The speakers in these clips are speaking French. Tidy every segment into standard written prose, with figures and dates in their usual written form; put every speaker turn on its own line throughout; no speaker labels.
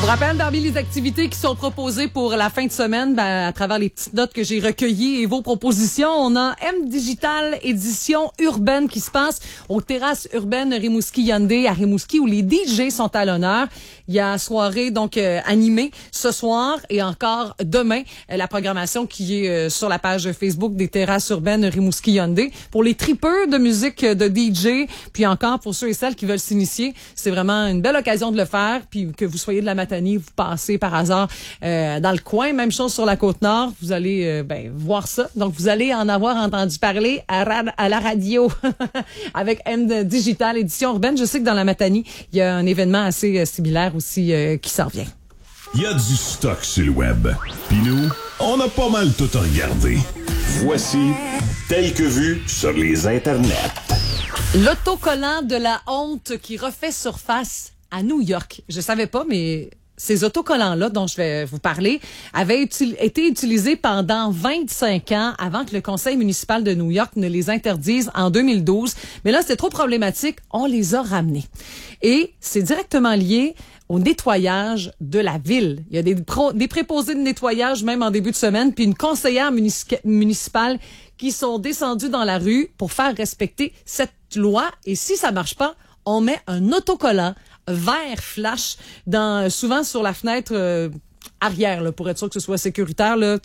vous rappelle, parmi les activités qui sont proposées pour la fin de semaine, à travers les petites notes que j'ai recueillies et vos propositions, on a M Digital édition urbaine qui se passe aux terrasses urbaines Rimouski-Yandé à Rimouski où les DJ sont à l'honneur. Il y a soirée donc animée ce soir et encore demain la programmation qui est sur la page Facebook des terrasses urbaines Rimouski-Yandé pour les tripeux de musique de DJ, puis encore pour ceux et celles qui veulent s'initier, c'est vraiment une belle occasion de le faire, puis que vous soyez de la Matanie, vous passez par hasard dans le coin, même chose sur la Côte-Nord, vous allez voir ça. Donc vous allez en avoir entendu parler à la radio avec M Digital édition urbaine. Je sais que dans la Matanie, il y a un événement assez similaire aussi qui s'en vient.
Il y a du stock sur le web. Puis nous, on a pas mal tout regardé. Voici Tel que vu sur les internets.
L'autocollant de la honte qui refait surface à New York. Je savais pas, mais ces autocollants-là dont je vais vous parler avaient été utilisés pendant 25 ans avant que le conseil municipal de New York ne les interdise en 2012. Mais là, c'était trop problématique. On les a ramenés. Et c'est directement lié au nettoyage de la ville. Il y a des préposés de nettoyage même en début de semaine, puis une conseillère municipale qui sont descendus dans la rue pour faire respecter cette loi. Et si ça marche pas, on met un autocollant vert flash souvent sur la fenêtre arrière là, pour être sûr que ce soit sécuritaire là,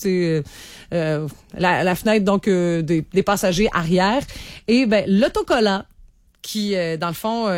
la fenêtre donc des passagers arrière. Et l'autocollant qui, dans le fond,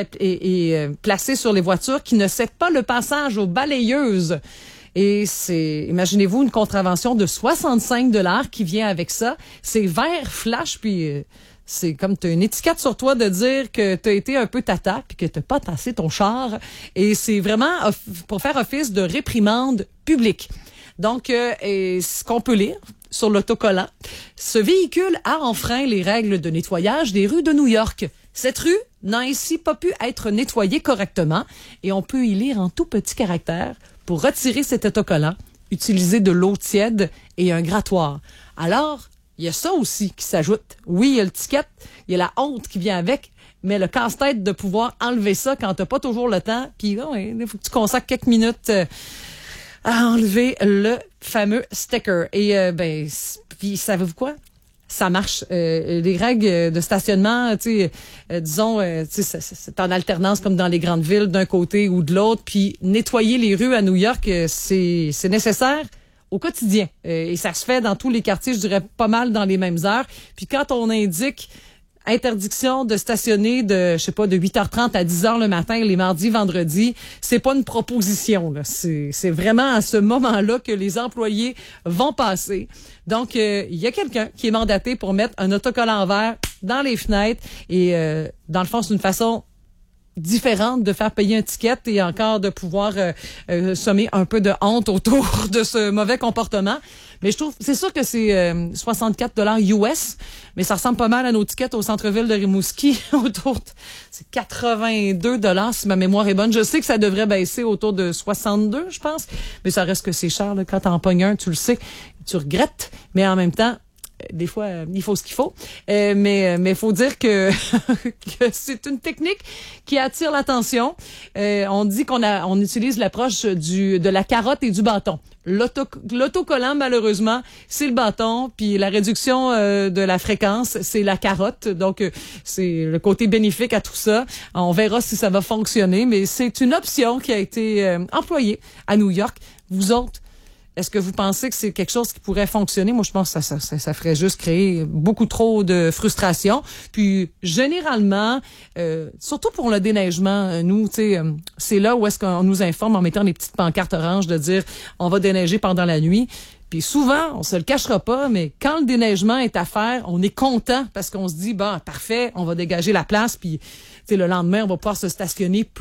est placé sur les voitures, qui ne cède pas le passage aux balayeuses. Et c'est, imaginez-vous, une contravention de 65 $ qui vient avec ça. C'est vert flash, puis c'est comme t'as une étiquette sur toi de dire que t'as été un peu tata, puis que t'as pas tassé ton char. Et c'est vraiment pour faire office de réprimande publique. Donc, ce qu'on peut lire sur l'autocollant, ce véhicule a enfreint les règles de nettoyage des rues de New York. Cette rue n'a ainsi pas pu être nettoyée correctement et on peut y lire en tout petit caractère pour retirer cet autocollant, utiliser de l'eau tiède et un grattoir. Alors, il y a ça aussi qui s'ajoute. Oui, il y a le ticket, il y a la honte qui vient avec, mais le casse-tête de pouvoir enlever ça quand t'as pas toujours le temps, puis il faut que tu consacres quelques minutes à enlever le fameux sticker. Et puis savez-vous quoi? Ça marche. Les règles de stationnement, disons, c'est en alternance comme dans les grandes villes, d'un côté ou de l'autre. Puis nettoyer les rues à New York, c'est nécessaire au quotidien. Et ça se fait dans tous les quartiers, je dirais pas mal dans les mêmes heures. Puis quand on indique interdiction de stationner de 8h30 à 10h le matin, les mardis, vendredis, c'est pas une proposition, là. C'est vraiment à ce moment-là que les employés vont passer. Donc, il y a quelqu'un qui est mandaté pour mettre un autocollant vert dans les fenêtres et, dans le fond, c'est une façon différente de faire payer un ticket et encore de pouvoir semer un peu de honte autour de ce mauvais comportement. Mais je trouve, c'est sûr que c'est 64 $ US, mais ça ressemble pas mal à nos tickets au centre-ville de Rimouski. C'est 82 $ si ma mémoire est bonne. Je sais que ça devrait baisser autour de 62, je pense, mais ça reste que c'est cher là. Quand t'en pognes un, tu le sais, tu regrettes, mais en même temps, des fois, il faut ce qu'il faut. Mais faut dire que c'est une technique qui attire l'attention. On dit on utilise l'approche de la carotte et du bâton. L'autocollant, malheureusement, c'est le bâton, puis la réduction de la fréquence, c'est la carotte. Donc, c'est le côté bénéfique à tout ça. On verra si ça va fonctionner, mais c'est une option qui a été employée à New York. Vous autres, est-ce que vous pensez que c'est quelque chose qui pourrait fonctionner? Moi, je pense que ça ferait juste créer beaucoup trop de frustration. Puis, généralement, surtout pour le déneigement, nous, c'est là où est-ce qu'on nous informe en mettant des petites pancartes oranges de dire on va déneiger pendant la nuit. Puis souvent, on se le cachera pas, mais quand le déneigement est à faire, on est content parce qu'on se dit, parfait, on va dégager la place, puis le lendemain, on va pouvoir se stationner